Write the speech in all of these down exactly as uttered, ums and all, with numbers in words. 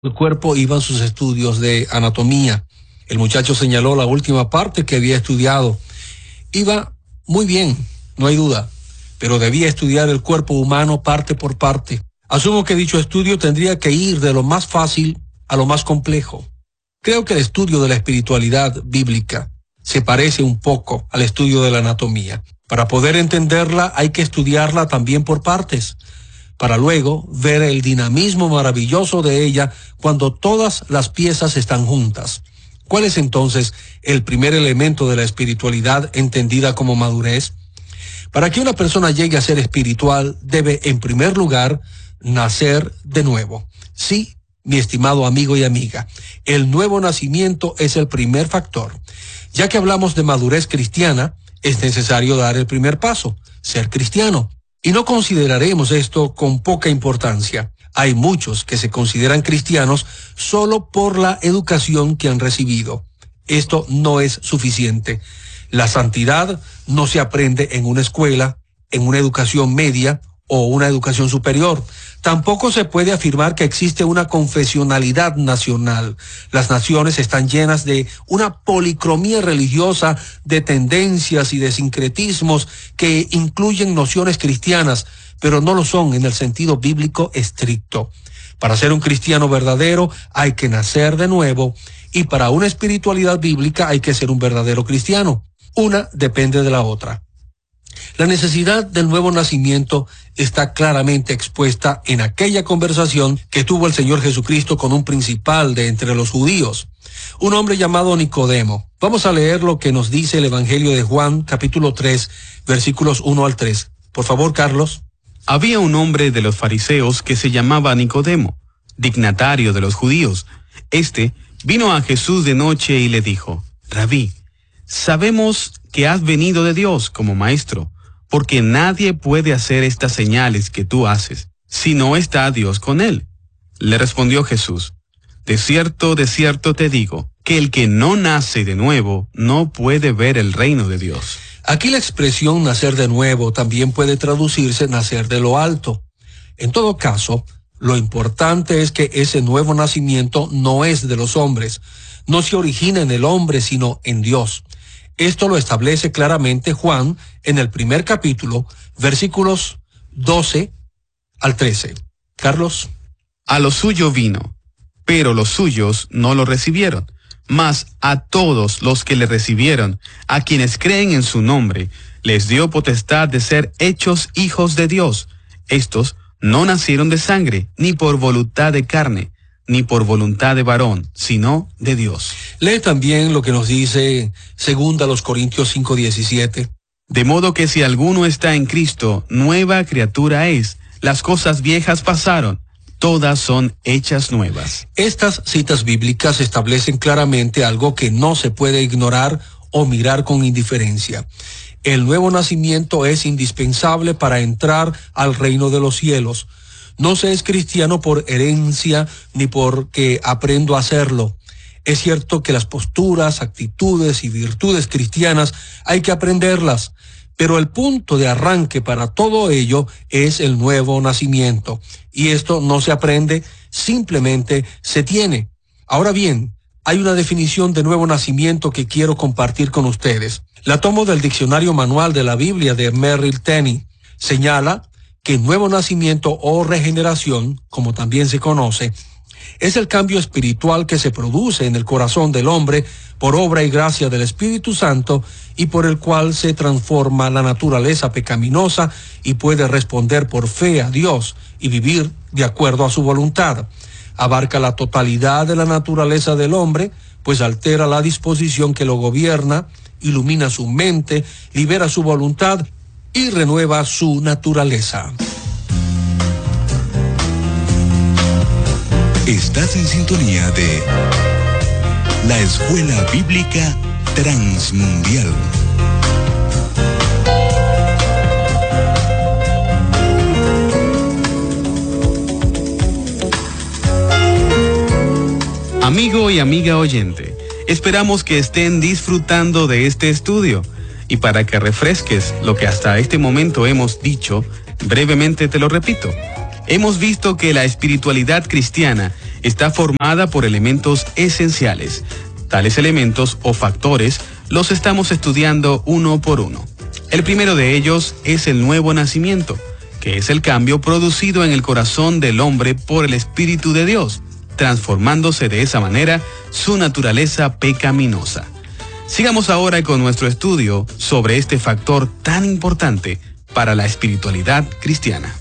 el cuerpo iban sus estudios de anatomía. El muchacho señaló la última parte que había estudiado. Iba muy bien, no hay duda, pero debía estudiar el cuerpo humano parte por parte. Asumo que dicho estudio tendría que ir de lo más fácil a lo más complejo. Creo que el estudio de la espiritualidad bíblica se parece un poco al estudio de la anatomía. Para poder entenderla hay que estudiarla también por partes, para luego ver el dinamismo maravilloso de ella cuando todas las piezas están juntas. ¿Cuál es entonces el primer elemento de la espiritualidad entendida como madurez? Para que una persona llegue a ser espiritual, debe en primer lugar nacer de nuevo. Sí, mi estimado amigo y amiga, el nuevo nacimiento es el primer factor. Ya que hablamos de madurez cristiana, es necesario dar el primer paso, ser cristiano. Y no consideraremos esto con poca importancia. Hay muchos que se consideran cristianos solo por la educación que han recibido. Esto no es suficiente. La santidad no se aprende en una escuela, en una educación media o una educación superior. Tampoco se puede afirmar que existe una confesionalidad nacional. Las naciones están llenas de una policromía religiosa, de tendencias y de sincretismos que incluyen nociones cristianas, pero no lo son en el sentido bíblico estricto. Para ser un cristiano verdadero hay que nacer de nuevo, y para una espiritualidad bíblica hay que ser un verdadero cristiano. Una depende de la otra. La necesidad del nuevo nacimiento está claramente expuesta en aquella conversación que tuvo el Señor Jesucristo con un principal de entre los judíos, un hombre llamado Nicodemo. Vamos a leer lo que nos dice el Evangelio de Juan, capítulo tres, versículos uno al tres. Por favor, Carlos. Había un hombre de los fariseos que se llamaba Nicodemo, dignatario de los judíos. Este vino a Jesús de noche y le dijo: Rabí, sabemos que has venido de Dios como maestro, porque nadie puede hacer estas señales que tú haces, si no está Dios con él. Le respondió Jesús: De cierto, de cierto te digo, que el que no nace de nuevo no puede ver el reino de Dios. Aquí la expresión nacer de nuevo también puede traducirse nacer de lo alto. En todo caso, lo importante es que ese nuevo nacimiento no es de los hombres, no se origina en el hombre, sino en Dios. Esto lo establece claramente Juan en el primer capítulo, versículos doce al trece. Carlos. A lo suyo vino, pero los suyos no lo recibieron. Mas a todos los que le recibieron, a quienes creen en su nombre, les dio potestad de ser hechos hijos de Dios. Estos no nacieron de sangre, ni por voluntad de carne, ni por voluntad de varón, sino de Dios. Lee también lo que nos dice segunda los Corintios cinco diecisiete. De modo que si alguno está en Cristo, nueva criatura es. Las cosas viejas pasaron, todas son hechas nuevas. Estas citas bíblicas establecen claramente algo que no se puede ignorar o mirar con indiferencia. El nuevo nacimiento es indispensable para entrar al reino de los cielos. No se es cristiano por herencia ni porque aprendo a hacerlo. Es cierto que las posturas, actitudes y virtudes cristianas hay que aprenderlas, pero el punto de arranque para todo ello es el nuevo nacimiento. Y esto no se aprende, simplemente se tiene. Ahora bien, hay una definición de nuevo nacimiento que quiero compartir con ustedes. La tomo del Diccionario Manual de la Biblia de Merrill Tenney. Señala que nuevo nacimiento o regeneración, como también se conoce, es el cambio espiritual que se produce en el corazón del hombre por obra y gracia del Espíritu Santo y por el cual se transforma la naturaleza pecaminosa y puede responder por fe a Dios y vivir de acuerdo a su voluntad. Abarca la totalidad de la naturaleza del hombre, pues altera la disposición que lo gobierna, ilumina su mente, libera su voluntad y renueva su naturaleza. Estás en sintonía de la Escuela Bíblica Transmundial. Amigo y amiga oyente, esperamos que estén disfrutando de este estudio. Y para que refresques lo que hasta este momento hemos dicho, brevemente te lo repito. Hemos visto que la espiritualidad cristiana está formada por elementos esenciales. Tales elementos o factores los estamos estudiando uno por uno. El primero de ellos es el nuevo nacimiento, que es el cambio producido en el corazón del hombre por el Espíritu de Dios, transformándose de esa manera su naturaleza pecaminosa. Sigamos ahora con nuestro estudio sobre este factor tan importante para la espiritualidad cristiana.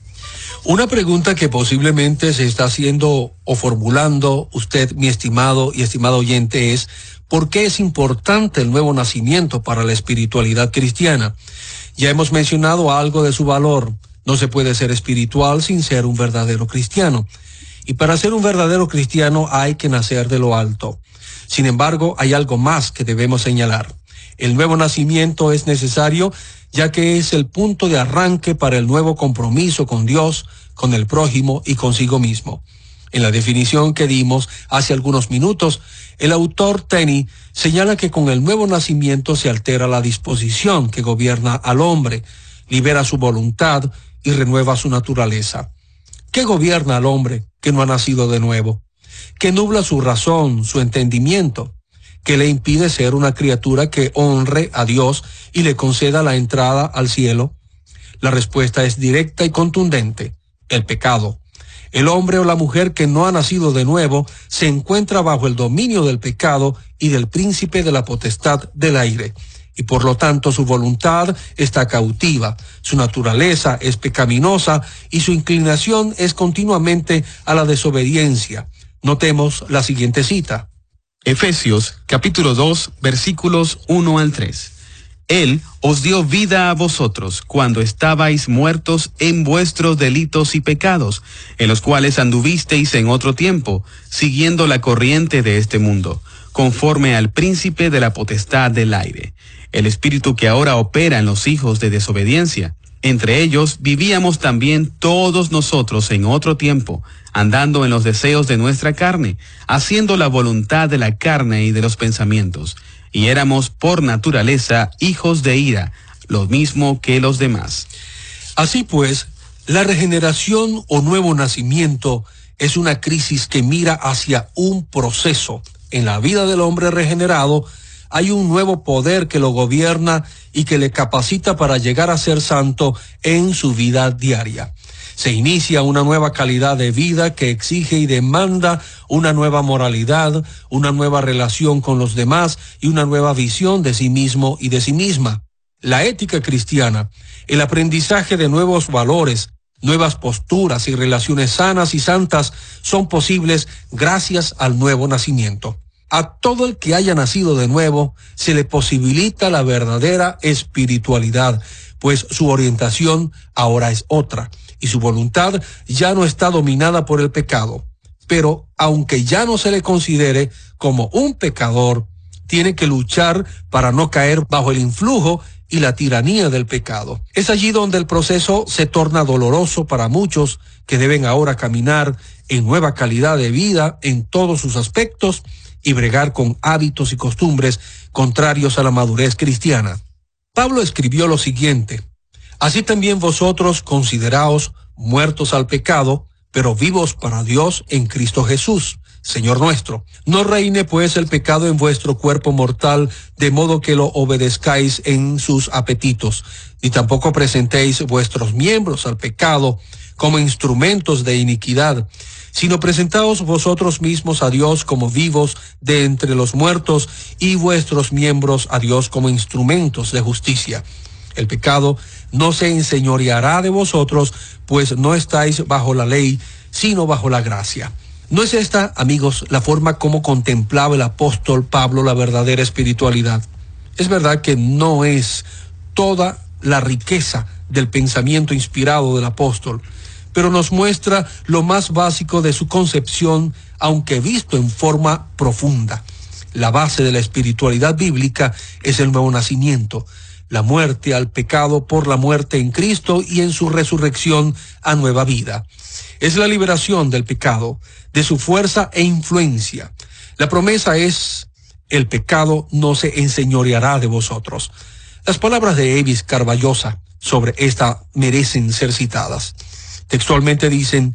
Una pregunta que posiblemente se está haciendo o formulando usted, mi estimado y estimado oyente, es ¿por qué es importante el nuevo nacimiento para la espiritualidad cristiana? Ya hemos mencionado algo de su valor. No se puede ser espiritual sin ser un verdadero cristiano. Y para ser un verdadero cristiano hay que nacer de lo alto. Sin embargo, hay algo más que debemos señalar. El nuevo nacimiento es necesario ya que es el punto de arranque para el nuevo compromiso con Dios, con el prójimo y consigo mismo. En la definición que dimos hace algunos minutos, el autor Tenney señala que con el nuevo nacimiento se altera la disposición que gobierna al hombre, libera su voluntad y renueva su naturaleza. ¿Qué gobierna al hombre que no ha nacido de nuevo? ¿Qué nubla su razón, su entendimiento? ¿Qué le impide ser una criatura que honre a Dios y le conceda la entrada al cielo? La respuesta es directa y contundente: el pecado. El hombre o la mujer que no ha nacido de nuevo se encuentra bajo el dominio del pecado y del príncipe de la potestad del aire, y por lo tanto su voluntad está cautiva, su naturaleza es pecaminosa y su inclinación es continuamente a la desobediencia. Notemos la siguiente cita. Efesios capítulo dos versículos uno al tres. Él os dio vida a vosotros cuando estabais muertos en vuestros delitos y pecados, en los cuales anduvisteis en otro tiempo, siguiendo la corriente de este mundo, conforme al príncipe de la potestad del aire, el espíritu que ahora opera en los hijos de desobediencia. Entre ellos vivíamos también todos nosotros en otro tiempo, andando en los deseos de nuestra carne, haciendo la voluntad de la carne y de los pensamientos, y éramos por naturaleza hijos de ira, lo mismo que los demás. Así pues, la regeneración o nuevo nacimiento es una crisis que mira hacia un proceso. En la vida del hombre regenerado hay un nuevo poder que lo gobierna y que le capacita para llegar a ser santo en su vida diaria. Se inicia una nueva calidad de vida que exige y demanda una nueva moralidad, una nueva relación con los demás y una nueva visión de sí mismo y de sí misma. La ética cristiana, el aprendizaje de nuevos valores, nuevas posturas y relaciones sanas y santas son posibles gracias al nuevo nacimiento. A todo el que haya nacido de nuevo se le posibilita la verdadera espiritualidad, pues su orientación ahora es otra y su voluntad ya no está dominada por el pecado. Pero aunque ya no se le considere como un pecador, tiene que luchar para no caer bajo el influjo y la tiranía del pecado. Es allí donde el proceso se torna doloroso para muchos que deben ahora caminar en nueva calidad de vida en todos sus aspectos y bregar con hábitos y costumbres contrarios a la madurez cristiana. Pablo escribió lo siguiente: así también vosotros consideraos muertos al pecado, pero vivos para Dios en Cristo Jesús, Señor nuestro. No reine pues el pecado en vuestro cuerpo mortal, de modo que lo obedezcáis en sus apetitos, ni tampoco presentéis vuestros miembros al pecado como instrumentos de iniquidad, sino presentaos vosotros mismos a Dios como vivos de entre los muertos, y vuestros miembros a Dios como instrumentos de justicia. El pecado no se enseñoreará de vosotros, pues no estáis bajo la ley, sino bajo la gracia. ¿No es esta, amigos, la forma como contemplaba el apóstol Pablo la verdadera espiritualidad? Es verdad que no es toda la riqueza del pensamiento inspirado del apóstol, pero nos muestra lo más básico de su concepción, aunque visto en forma profunda. La base de la espiritualidad bíblica es el nuevo nacimiento, la muerte al pecado por la muerte en Cristo y en su resurrección a nueva vida. Es la liberación del pecado, de su fuerza e influencia. La promesa es: el pecado no se enseñoreará de vosotros. Las palabras de Evis Carballosa sobre esta merecen ser citadas. Textualmente dicen: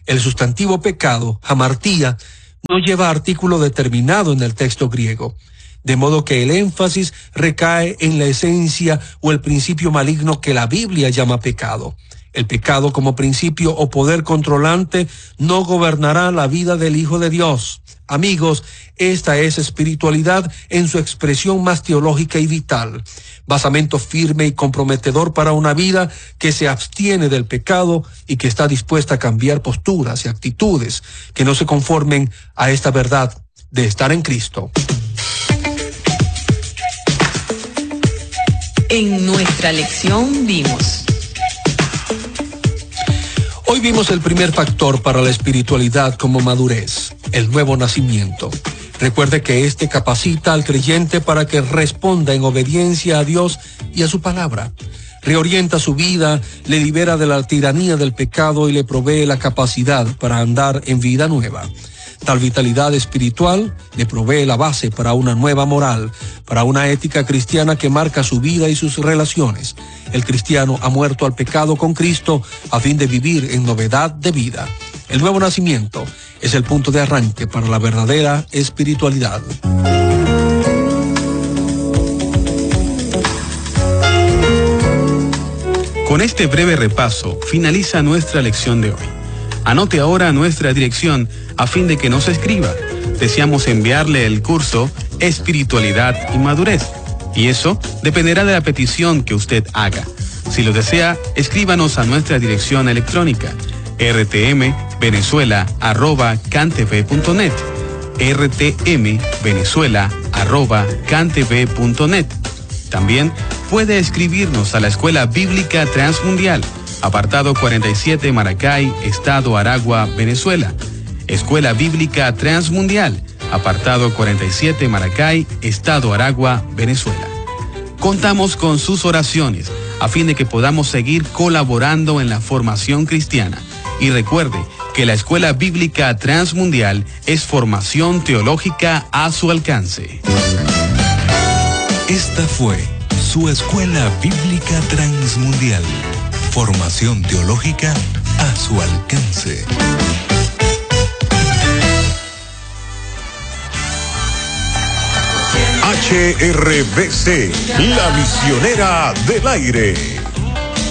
El sustantivo pecado, hamartía, no lleva artículo determinado en el texto griego, de modo que el énfasis recae en la esencia o el principio maligno que la Biblia llama pecado. El pecado como principio o poder controlante no gobernará la vida del Hijo de Dios. Amigos, esta es espiritualidad en su expresión más teológica y vital, basamento firme y comprometedor para una vida que se abstiene del pecado y que está dispuesta a cambiar posturas y actitudes que no se conformen a esta verdad de estar en Cristo. En nuestra lección vimos. Hoy vimos el primer factor para la espiritualidad como madurez, el nuevo nacimiento. Recuerde que este capacita al creyente para que responda en obediencia a Dios y a su palabra. Reorienta su vida, le libera de la tiranía del pecado y le provee la capacidad para andar en vida nueva. Tal vitalidad espiritual le provee la base para una nueva moral, para una ética cristiana que marca su vida y sus relaciones. El cristiano ha muerto al pecado con Cristo a fin de vivir en novedad de vida. El nuevo nacimiento es el punto de arranque para la verdadera espiritualidad. Con este breve repaso finaliza nuestra lección de hoy. Anote ahora nuestra dirección a fin de que nos escriba. Deseamos enviarle el curso Espiritualidad y Madurez, y eso dependerá de la petición que usted haga. Si lo desea, escríbanos a nuestra dirección electrónica r t m venezuela arroba cantv punto net r t m venezuela arroba cantv punto net. También puede escribirnos a la Escuela Bíblica Transmundial, apartado cuarenta y siete Maracay, Estado Aragua, Venezuela. Escuela Bíblica Transmundial, apartado cuarenta y siete Maracay, Estado Aragua, Venezuela. Contamos con sus oraciones a fin de que podamos seguir colaborando en la formación cristiana. Y recuerde que la Escuela Bíblica Transmundial es formación teológica a su alcance. Esta fue su Escuela Bíblica Transmundial. Formación teológica a su alcance. H R B C, la misionera del aire.